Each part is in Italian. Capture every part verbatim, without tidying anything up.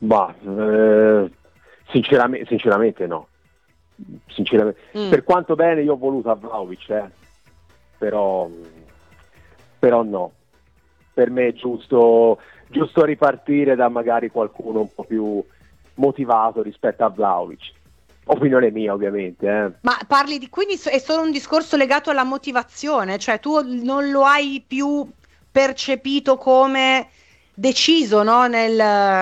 Ma eh, sinceramente, sinceramente no. Sinceramente, Mm. per quanto bene io ho voluto a Vlahovic, eh, però, però no. Per me è giusto, giusto ripartire da magari qualcuno un po' più motivato rispetto a Vlahovic. Opinione mia, ovviamente. Eh. Ma parli di, quindi so- è solo un discorso legato alla motivazione, cioè tu non lo hai più percepito come deciso, no? Nel,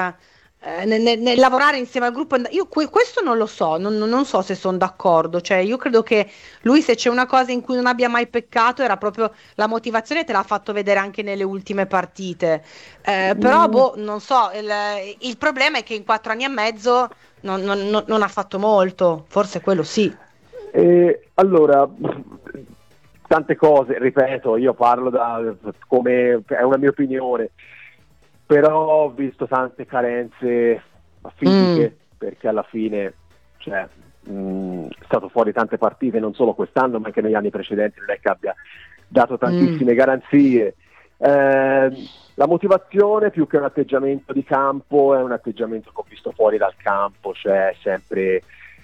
eh, nel- nel- nel lavorare insieme al gruppo. Io que- questo non lo so, non, non so se sono d'accordo, cioè io credo che lui, se c'è una cosa in cui non abbia mai peccato, era proprio la motivazione, te l'ha fatto vedere anche nelle ultime partite. Eh, però Mm, boh, non so, il, il problema è che in quattro anni e mezzo non, non- non- non ha fatto molto, forse quello sì. eh, allora, tante cose, ripeto, io parlo da come è una mia opinione, però ho visto tante carenze Mm, fisiche, perché alla fine, cioè, mh, è stato fuori tante partite, non solo quest'anno, ma anche negli anni precedenti, non è che abbia dato mm, tantissime garanzie. Eh, la motivazione, più che un atteggiamento di campo, è un atteggiamento che ho visto fuori dal campo, cioè sempre,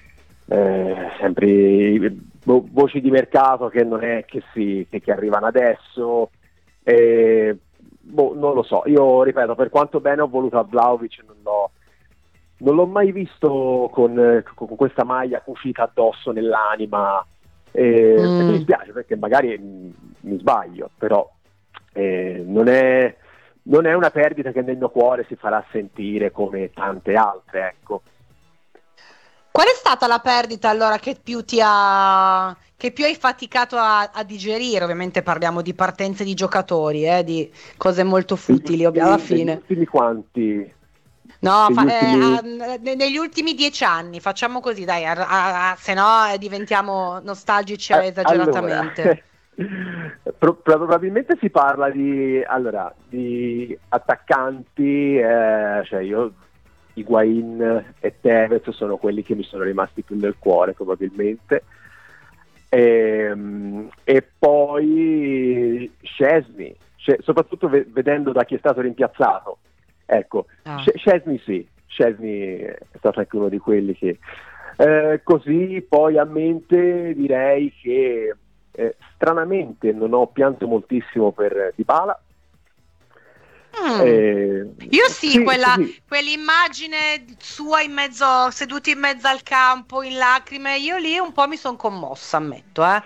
eh, sempre vo- voci di mercato che non è che, si, che, che arrivano adesso. Eh, boh, non lo so, io ripeto, per quanto bene ho voluto a Vlahovic, non l'ho, non l'ho mai visto con, eh, con questa maglia cucita addosso nell'anima, eh, e mi mm. dispiace perché magari mh, mi sbaglio, però eh, non è, non è una perdita che nel mio cuore si farà sentire come tante altre, ecco. Qual è stata la perdita allora che più ti ha, che più hai faticato a, a digerire? Ovviamente parliamo di partenze di giocatori, eh, di cose molto Degli futili, ovvi- alla ultimi, degli fine. ultimi quanti? No, Degli fa- eh, ultimi... ah, ne- negli ultimi dieci anni, facciamo così, dai, a- a- a- se no eh, diventiamo nostalgici Eh, allora, esageratamente. pro- probabilmente si parla di, allora, di attaccanti, eh, cioè io, Higuain e Tevez sono quelli che mi sono rimasti più nel cuore probabilmente, e, e poi Szczesny, Sce- soprattutto ve- vedendo da chi è stato rimpiazzato, ecco, Ah. Sce- Szczesny sì, Szczesny è stato anche uno di quelli che... Eh, così poi a mente direi che eh, stranamente non ho pianto moltissimo per Dybala. Mm. Eh, Io sì, sì, sì, quella, sì. quell'immagine sua in mezzo, seduti in mezzo al campo, in lacrime, io lì un po' mi sono commossa, ammetto, eh.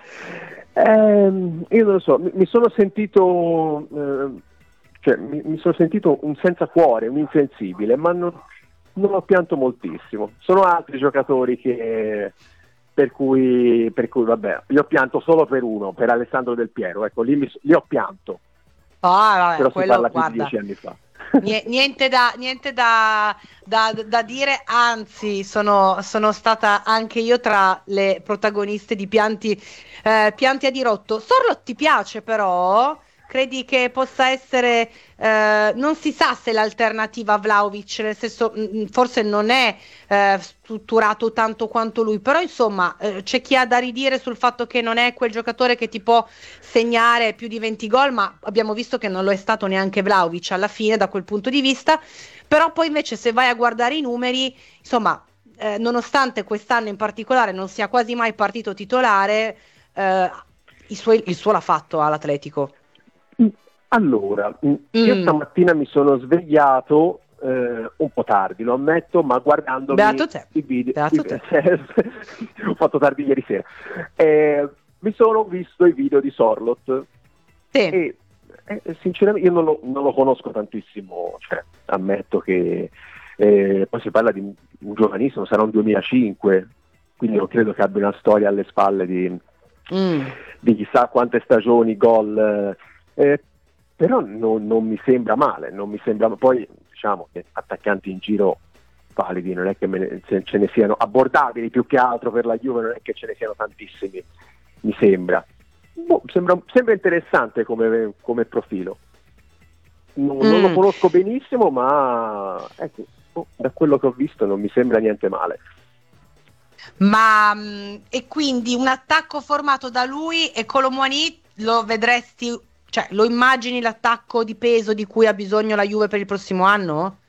Ehm, io non lo so, mi, mi sono sentito, eh, cioè, mi, mi sono sentito un senza cuore, un insensibile, ma non, non ho pianto moltissimo. Sono altri giocatori che, per cui, per cui, vabbè, io ho pianto solo per uno, per Alessandro Del Piero, ecco, lì, mi, lì ho pianto, Ah, vabbè, però si quello, parla più di guarda. dieci anni fa. Nie- Niente da, niente da, da- da dire, anzi, sono, sono stata anche io tra le protagoniste di pianti, eh, pianti a dirotto. Sorlo ti piace però? Credi che possa essere, eh, non si sa se l'alternativa a Vlahovic, nel senso, mm, forse non è eh, strutturato tanto quanto lui, però insomma, eh, c'è chi ha da ridire sul fatto che non è quel giocatore che ti può segnare più di venti gol, ma abbiamo visto che non lo è stato neanche Vlahovic alla fine da quel punto di vista. Però poi invece se vai a guardare i numeri, insomma, eh, nonostante quest'anno in particolare non sia quasi mai partito titolare, eh, i suoi- il suo l'ha fatto all'Atletico. Allora, mh, io Mm, stamattina mi sono svegliato eh, un po' tardi, lo ammetto, ma guardandomi beato te, i video, i- beato te. ho fatto tardi ieri sera, Eh, mi sono visto i video di Sorlot Sì. e eh, sinceramente io non lo, non lo conosco tantissimo, cioè, ammetto che eh, poi si parla di un giovanissimo, sarà un duemilacinque, quindi non credo che abbia una storia alle spalle di, Mm. di chissà quante stagioni, gol, eh, però non, non mi sembra male, non mi sembra, poi diciamo che attaccanti in giro validi, non è che me ne, ce, ce ne siano abbordabili più che altro per la Juve, non è che ce ne siano tantissimi, mi sembra. Boh, sembra, sembra interessante come, come profilo. Non, non lo Mm. conosco benissimo, ma ecco, boh, da quello che ho visto non mi sembra niente male. Ma mm, e quindi un attacco formato da lui e Colomouani lo vedresti, cioè lo immagini l'attacco di peso di cui ha bisogno la Juve per il prossimo anno?